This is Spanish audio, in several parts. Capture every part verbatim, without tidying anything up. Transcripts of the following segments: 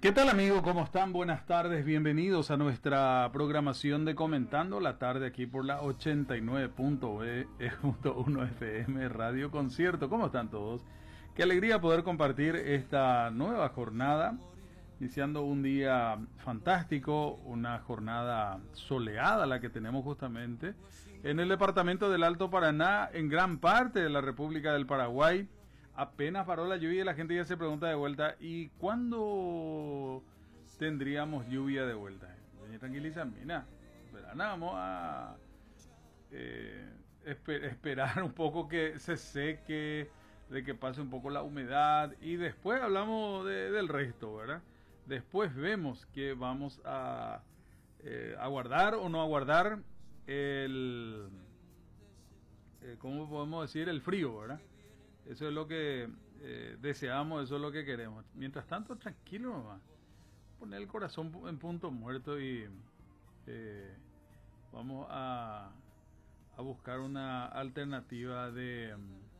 ¿Qué tal, amigo? ¿Cómo están? Buenas tardes, bienvenidos a nuestra programación de Comentando la Tarde aquí por la ochenta y nueve punto uno F M Radio Concierto. ¿Cómo están todos? Qué alegría poder compartir esta nueva jornada, iniciando un día fantástico, una jornada soleada la que tenemos justamente en el departamento del Alto Paraná, en gran parte de la República del Paraguay. Apenas paró la lluvia y la gente ya se pregunta de vuelta, ¿y cuándo tendríamos lluvia de vuelta? Me tranquilizan, mira, verán, vamos a eh, esper esperar un poco que se seque, de que pase un poco la humedad y después hablamos de, del resto, ¿verdad? Después vemos que vamos a eh, aguardar o no aguardar el, eh, ¿cómo podemos decir? El frío, ¿verdad? Eso es lo que eh, deseamos, eso es lo que queremos. Mientras tanto, tranquilo nomás. Poner el corazón en punto muerto y eh, vamos a, a buscar una alternativa de,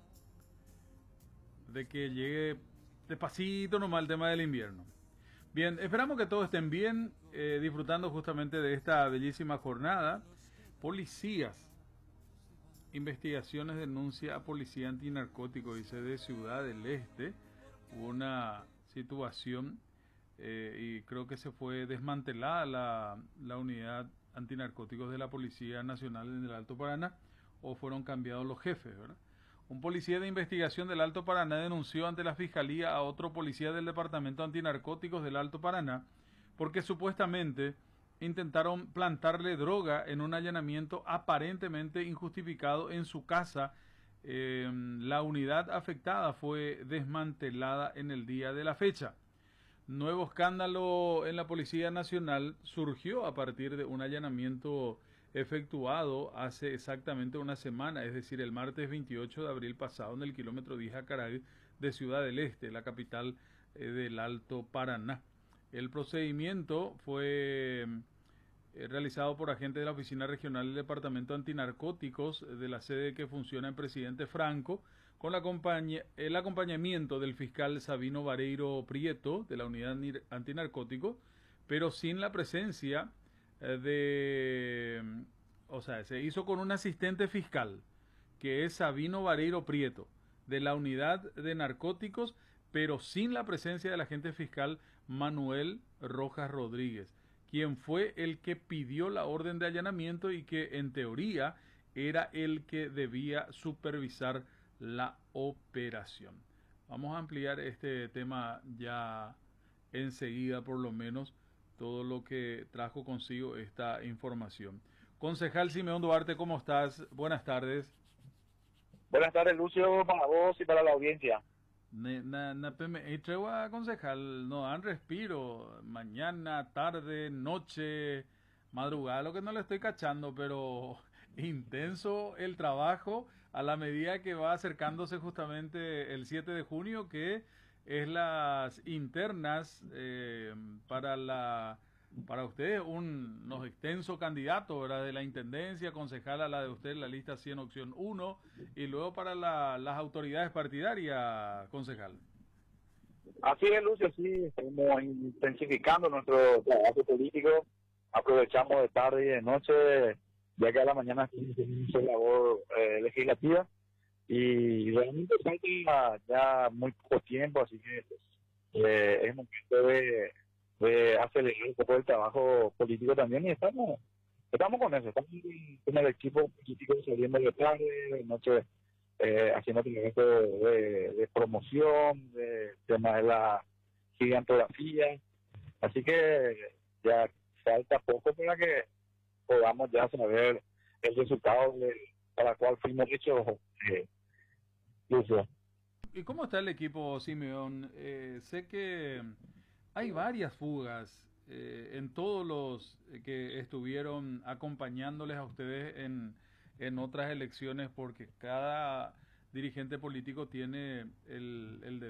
de que llegue despacito nomás el tema del invierno. Bien, esperamos que todos estén bien, eh, disfrutando justamente de esta bellísima jornada. Policías. Investigaciones denuncia a policía antinarcótico, dice, de Ciudad del Este. Hubo una situación eh, y creo que se fue desmantelada la, la unidad antinarcóticos de la Policía Nacional en el Alto Paraná, o fueron cambiados los jefes, ¿verdad? Un policía de investigación del Alto Paraná denunció ante la Fiscalía a otro policía del Departamento Antinarcóticos del Alto Paraná porque supuestamente intentaron plantarle droga en un allanamiento aparentemente injustificado en su casa. Eh, la unidad afectada fue desmantelada en el día de la fecha. Nuevo escándalo en la Policía Nacional surgió a partir de un allanamiento efectuado hace exactamente una semana, es decir, el martes veintiocho de abril pasado, en el kilómetro diez a Caray de Ciudad del Este, la capital eh, del Alto Paraná. El procedimiento fue eh, realizado por agentes de la Oficina Regional del Departamento Antinarcóticos de la sede que funciona en Presidente Franco, con la acompaña el acompañamiento del fiscal Sabino Vareiro Prieto de la Unidad Antinarcótico, pero sin la presencia eh, de... O sea, se hizo con un asistente fiscal, que es Sabino Vareiro Prieto, de la Unidad de Narcóticos, pero sin la presencia del agente fiscal Manuel Rojas Rodríguez, quien fue el que pidió la orden de allanamiento y que en teoría era el que debía supervisar la operación. Vamos a ampliar este tema ya enseguida, por lo menos todo lo que trajo consigo esta información. Concejal Simeón Duarte, ¿cómo estás? Buenas tardes. Buenas tardes, Lucio, para vos y para la audiencia. Ne- Na, na, peme- y tregua, concejal, no dan respiro, mañana, tarde, noche, madrugada, lo que no le estoy cachando, pero intenso el trabajo a la medida que va acercándose justamente el siete de junio, que es las internas eh, para la para usted, un no, extenso candidato, ¿verdad? De la intendencia, concejal a la de usted, la lista cien opción uno, y luego para la, las autoridades partidarias, concejal. Así es, Lucio, sí, estamos intensificando nuestro trabajo político, aprovechamos de tarde y de noche, ya que a la mañana tenemos labor eh, legislativa, y realmente falta ya muy poco tiempo, así que pues, eh, es momento de, de acelerar un poco el trabajo político también, y estamos estamos con eso, estamos con el equipo político saliendo de tarde, de noche, eh, haciendo trabajo de, de promoción, de tema de la gigantografía, así que ya falta poco para que podamos ya saber el resultado de, para el cual fuimos hechos. Eh, Lucio. ¿Y cómo está el equipo, Simeón? Eh, sé que hay varias fugas eh, en todos los que estuvieron acompañándoles a ustedes en, en otras elecciones, porque cada dirigente político tiene el, el